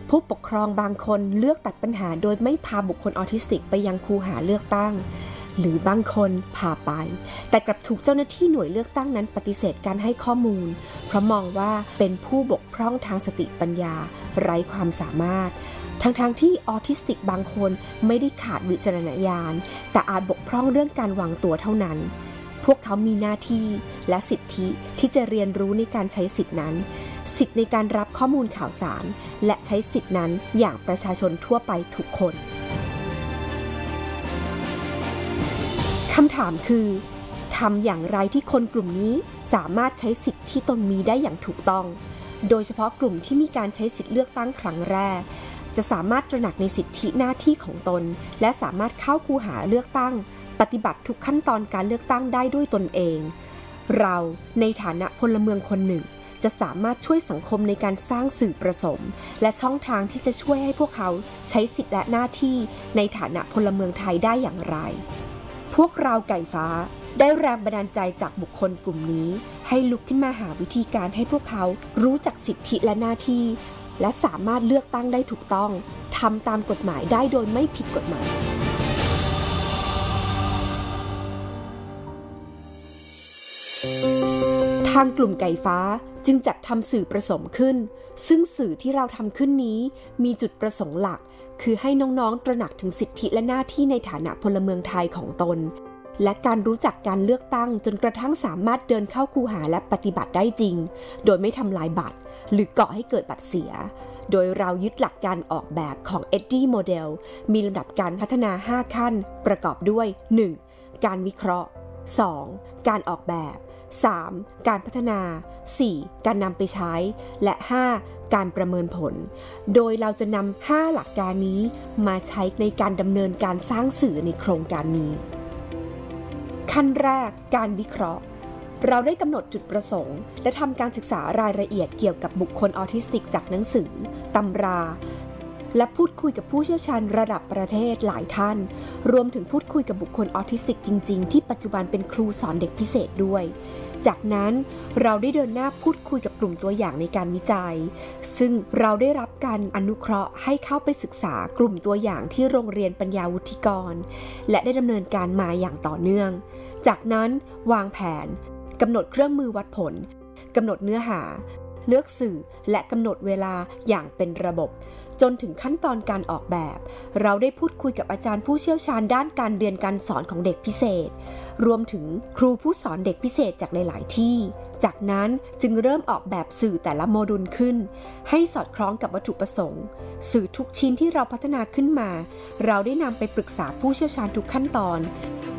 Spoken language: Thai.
ผู้ปกครองบางคนเลือกตัดปัญหาโดยไม่พาบุคคลออทิสติกไปยังคูหาเลือกตั้งหรือบางคนพาไปแต่กลับถูกเจ้าหน้าที่หน่วยเลือกตั้งนั้นปฏิเสธการให้ข้อมูลเพราะมองว่าเป็นผู้บกพร่องทางสติปัญญาไร้ความสามารถทั้งที่ออทิสติกบางคนไม่ได้ขาดวิจารณญาณแต่อาจบกพร่องเรื่องการวางตัวเท่านั้นพวกเขามีหน้าที่และสิทธิที่จะเรียนรู้ในการใช้สิทธินั้นสิทธิในการรับข้อมูลข่าวสารและใช้สิทธินั้นอย่างประชาชนทั่วไปทุกคนคำถามคือทำอย่างไรที่คนกลุ่มนี้สามารถใช้สิทธิที่ตนมีได้อย่างถูกต้องโดยเฉพาะกลุ่มที่มีการใช้สิทธิเลือกตั้งครั้งแรกจะสามารถตระหนักในสิทธิหน้าที่ของตนและสามารถเข้าคูหาเลือกตั้งปฏิบัติทุกขั้นตอนการเลือกตั้งได้ด้วยตนเองเราในฐานะพลเมืองคนหนึ่งจะสามารถช่วยสังคมในการสร้างสื่อผสมและช่องทางที่จะช่วยให้พวกเขาใช้สิทธิและหน้าที่ในฐานะพลเมืองไทยได้อย่างไรพวกเราไก่ฟ้าได้แรงบันดาลใจจากบุคคลกลุ่มนี้ให้ลุกขึ้นมาหาวิธีการให้พวกเขารู้จักสิทธิและหน้าที่และสามารถเลือกตั้งได้ถูกต้องทำตามกฎหมายได้โดยไม่ผิดกฎหมายทางกลุ่มไก่ฟ้าจึงจัดทำสื่อผสมขึ้นซึ่งสื่อที่เราทำขึ้นนี้มีจุดประสงค์หลักคือให้น้องๆตระหนักถึงสิทธิและหน้าที่ในฐานะพลเมืองไทยของตนและการรู้จักการเลือกตั้งจนกระทั่งสามารถเดินเข้าคูหาและปฏิบัติได้จริงโดยไม่ทำลายบัตรหรือก่อให้เกิดบัตรเสียโดยเรายึดหลักการออกแบบของ Eddie Model มีลำดับการพัฒนา 5 ขั้นประกอบด้วย 1. การวิเคราะห์ 2. การออกแบบ 3. การพัฒนา 4. การนำไปใช้และ 5. การประเมินผลโดยเราจะนำ 5 หลักการนี้มาใช้ในการดำเนินการสร้างสื่อในโครงการนี้ขั้นแรกการวิเคราะห์เราได้กำหนดจุดประสงค์และทำการศึกษารายละเอียดเกี่ยวกับบุคคลออทิสติกจากหนังสือตำราและพูดคุยกับผู้เชี่ยวชาญระดับประเทศหลายท่านรวมถึงพูดคุยกับบุคคลออทิสติกจริงๆที่ปัจจุบันเป็นครูสอนเด็กพิเศษด้วยจากนั้นเราได้เดินหน้าพูดคุยกับกลุ่มตัวอย่างในการวิจัยซึ่งเราได้รับการอนุเคราะห์ให้เข้าไปศึกษากลุ่มตัวอย่างที่โรงเรียนปัญญาวุฒิกรและได้ดำเนินการมาอย่างต่อเนื่องจากนั้นวางแผนกำหนดเครื่องมือวัดผลกำหนดเนื้อหาเลือกสื่อและกำหนดเวลาอย่างเป็นระบบจนถึงขั้นตอนการออกแบบเราได้พูดคุยกับอาจารย์ผู้เชี่ยวชาญด้านการเรียนการสอนของเด็กพิเศษรวมถึงครูผู้สอนเด็กพิเศษจากหลายๆที่จากนั้นจึงเริ่มออกแบบสื่อแต่ละโมดูลขึ้นให้สอดคล้องกับวัตถุประสงค์สื่อทุกชิ้นที่เราพัฒนาขึ้นมาเราได้นำไปปรึกษาผู้เชี่ยวชาญทุกขั้นตอน